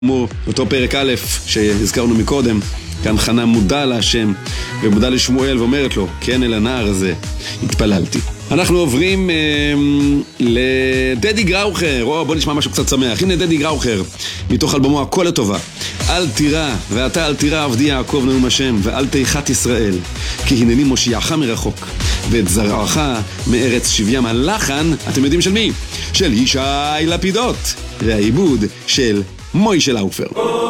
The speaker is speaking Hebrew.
כמו אותו פרק א' שהזכרנו מקודם, כאן חנה מודע להשם ומודע לשמואל ואומרת לו, כן אל הנער הזה התפללתי. אנחנו עוברים לדדי גראוכר. בוא נשמע משהו קצת שמח. הנה דדי גראוכר מתוך אלבומו הכל לטובה. אל תירא ואתה אל תירא עבדי יעקב נאום השם, ואל תיחת ישראל, כי הנני מושיעך מרחוק ואת זרעך מארץ שבים. הלחן, אתם יודעים של מי? של ישי לפידות, והעיבוד של מוישה לאופר.